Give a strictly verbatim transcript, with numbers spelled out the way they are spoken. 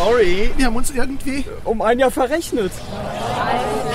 Sorry. Wir haben uns irgendwie um ein Jahr verrechnet.